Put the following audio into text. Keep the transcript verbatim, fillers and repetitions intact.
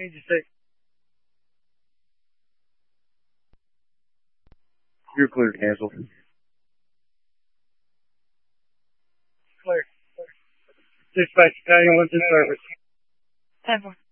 need you to say. You're clear to cancel. Clear. Dispatch, battalion one's in service. ten four.